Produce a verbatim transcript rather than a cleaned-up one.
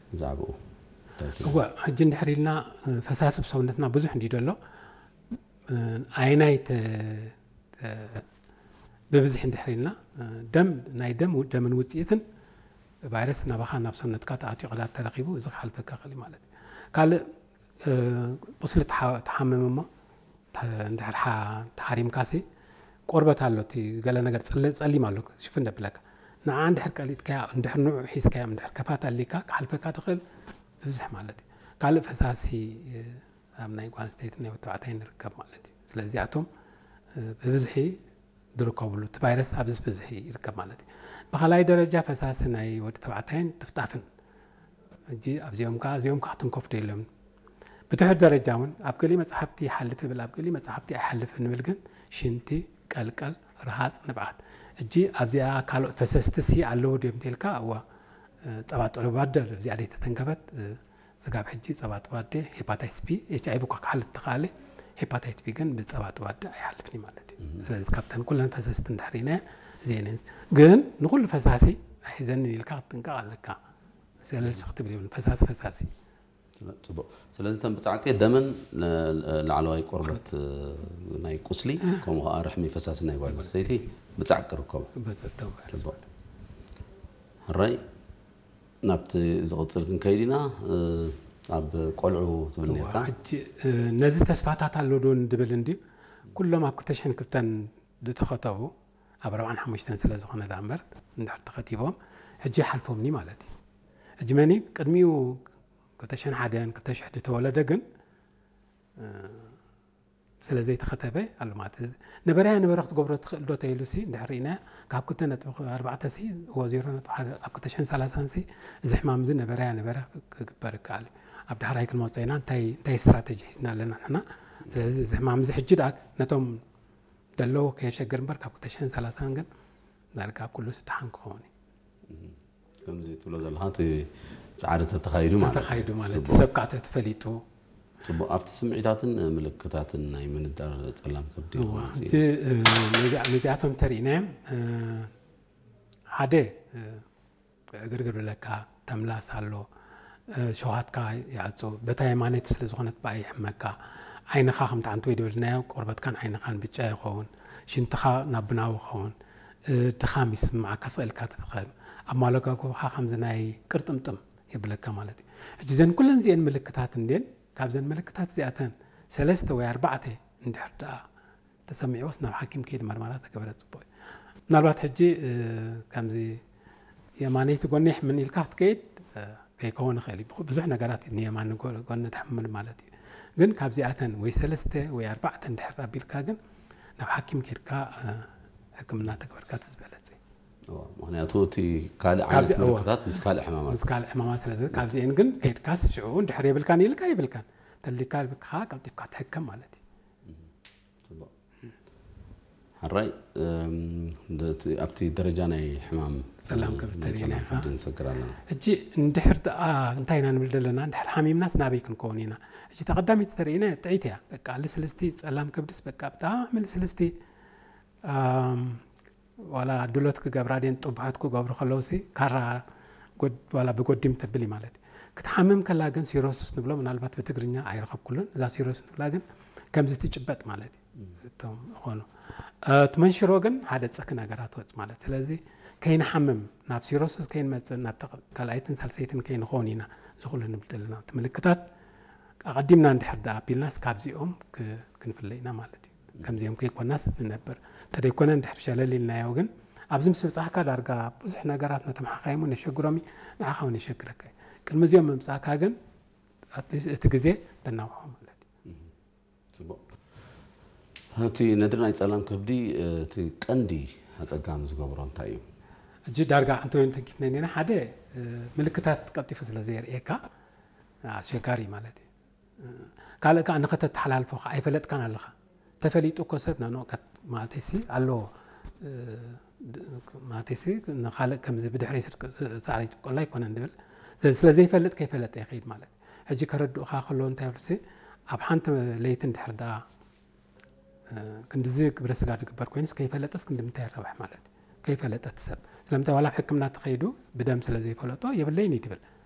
زعبو هو حجن دحريلنا فساس بصونتنا بزح ندير له عينايت ببزح دحريلنا دم ناي دم ودم وصيتن فيروس نبخا نفسنا تكات اعطي قلات ترقيبو اذا حلفك خلي مالتي قال بصل تحمم ما ندحر تحريم كاسي قربت علوتي قال نغير تصلي مالك شوف ندبلك نا عند حرك قاليت كا ندحر نوع حيس كا ندحر كفات عليك حلفك دخل بزح مالتي قال فساسي امناي قال ستيتنا وتبعتين ركب مالتي ስለዚህ አቶም በብዝሒ ድርከብሉ ተቫይረስ ኣብዝ ብዝሒ ይርከብ ማለት በخላይ ደረጃ ፈሳስ ናይ ወዲ ተባዕታይን ጥፍጣፍን እጂ ኣብዚኦም ካ ኣብዚኦም ካቱን ኮፍ ደለም በተህ ደረጃውን ኣብገሊ መጽሐፍቲ ይሐልፍ ብል ኣብገሊ መጽሐፍቲ አይሐልፍ እንብል ግን ሽንቲ ቀልቀል ረሃጽ ንብዓት እጂ ኣብዚያ ካሎ ፈሰስትሲ ኣለው ደምቴልካ አዋ ጸባጥሎ ባደር እዚያ ላይ ተተንከበት ዝጋብ ሕጂ ጸባጥ ባደ ሄፓታይቲስ ቢ ኤች አይ ቪ ካል ተኻለ ሄፓታይቲስ ቢ ግን በጸባጥ ባደ አይሐልፍኒ ማለት ስለዚህ ካፕተን ኩለን ፈሰስት እንደሐሪና ዜነስ ግን ንኩል ፈሳሲ አይዘን ይልካ ጥንቃ አለካ ስለዚህ خطب ሊሆን ፈሳስ ፈሳሲ ጽቦ ስለዚህ ተንብጻቀ ደመን ለዓለዋይ ቆርበት ናይ ቁስሊ ከም አርሕሚ ፈሳስ ናይ ጓል ሰይቲ ብጻቀር ኮም በተተው ጽቦ ራይ ናብት ዝቅጽል ከይዲና ኣብ ቆልዑ ትብልነካ ነዚ ተስፋታት አለዶን ድብል እንዲ ኩሎም ኣብ ክተሽን ክልተን ድተኸተው ኣብ ኣርባዓን ሓሙሽተን ስለ ዝኾነ ዳምበርት እንድሕር ተኸቲቦም ሕጂ ሓልፎምኒ ማለት እዩ ሕጂ መኒ ቅድሚው ክተሽን ሓደን ክተሽሕ ተወለደ ግን ስለዚህ ተኸተበ አሉ ማለት ነበርያ ነበርክት ጎብሮ ትኽእልዶ ተይሉሲ እንድሕሪና ካብ ክልተ ነጥቢ ኣርባዕተ ሲ ወ ዜሮ ነጥቢ ኣብ ክተሽን ሰላሳ ሲ ዝሕማም ዝ ነበርያ ነበረ ክግበር ይከኣል ኣብ ዳሕራይ ክልመፅና እንታይ እንታይ ስትራቴጂ ሒዝና ኣለና ንሕና ስለዚህ ዝሕማም ዝ ሕጂ ዳክ ነቶም ደለው ከየሸገር እምበር ካብ ክተሽን ሰላሳ ግን ዳርጋ ኩሉ ዝተሓን ክኸውን ከምዚ ትብሎ ዘለካ ጻዕዳተ ተኻይዱ ማለት ተኻይዱ ማለት ሰብካተ ተፈሊጡ ጽቦ ኣብቲ ስምዒታትን ምልክታትን ናይ ምንዳር ጸላም ከብዲ ወፂ ነዚኣቶም ተሪእና ሓደ ግርግር ለካ ተምላስ ኣሎ ሸዋትካ ያጾ በታይ ማነት ስለ ዝኾነት ባይ ሕመካ ዓይንኻ ከም ታንቱ ይደብልናዮ ቆርበትካን ዓይንኻን ብጫ ይኸውን ሽንትኻ ናብናው ይኸውን ተኻሚስ ማዓካ ጸልካ ተተኸም ኣማለጋጎ ከም ዝናይ ቅርጥምጥም ይብለካ ማለት እዩ ሕጂ ዘን ኩለን ዚአን ምልክታት እንደን ካብዘን ምልክታት ዚአተን ሰለስተ ወይ ኣርባዕተ እንድሕር ተሰሚዑስ ናብ ሓኪም ከይድ መርመራ ተገበረ ጽቦ ምናልባት ሕጂ ከምዚ የማነይቲ ጎኒሕ ምን ኢልካ ትከይድ ከይከውን ኸሊ ብዙሕ ነገራት ንየማን ጎነ ተሐምል ማለት እዩ ግን ካብ ዚአተን ወይ ሰለስተ ወይ ኣርባዕተ እንድሕር ኣቢልካ ግን ናብ ሓኪም ከይድካ ሕክምና ተገበርካ ተዝበለጽ ምክንያቱ እቲ ካልእ ዓይነት ምልክታት ምስ ካልእ ሕማማት ምስ ካልእ ሕማማት ስለዚ ካብዚአን ግን ከይድካስ ሽዑ እንድሕር የብልካን ኢልካ ይብልካን ተልካ ብካ ቀልጢፍካ ትሕከም ማለት እዩ حراي أبتي درجة ناي حمام سلام كبترينا حدين سكرنا أجي ندحر آه انتهينا نبدل لنا ندحر حميم ناس نابي كنكونينا أجي تقدمي ترينا تعيتها بقى لسلستي سلام كبدس بقى بتعمل سلستي ولا دولتك جبرادين طبعتكو جبر خلوسي كرا قد ولا بقدم تبلي مالتي كتحمم كلا جن سيروس نبلا من البات بتقرنيا عيرخب كلن ذا سيروس نبلا جن كم زتي جبت مالتي توم خانو تمنشرو جن هذا سكن أجرات وقت مالتي لذي كين حمم ناب سيروس كين مثلا نتق كلايتن سلسيتن كين خونينا زخول نبلا لنا تملكتات قدمنا عند حدا بالناس كابزي أم ك كنفلينا مالتي كم زيهم كيك والناس ننبر ترى كنا ندحر شلال لنا يوجن أبزم سبعة كذا أرجع بس إحنا جراتنا تمحقيم ونشجرامي نعخا ونشجرك كل مزيوم مساك هاجن تجزء تنوعه مالتي. هاتي ندرنا يتسلم كبدي تكندي هتأجام زجبران تايو. جد أرجع أنتو أنت كيف نينا حدا ملكتات قطيفة زلزير إيكا عشكاري مالتي. قال لك أنا خدت حلال فوق أي فلت كان الله تفليت وكسبنا نوكت ما تيسي علو ما تيسي نخالق كم زي بدحري سعري تقول لا يكون عندبل زي فلت كيف فلت يا أخي مالتي. هجي كرد أخا خلون تابلسي أبحنت ليتن دحردا كنت زيك برس قاعد كبر كويس كيف فلت أس كنت متهر ربح مالتي كيف فلت أتسب لما تولى حكمنا تخيدو بدم سلزي فلتو يبليني تبل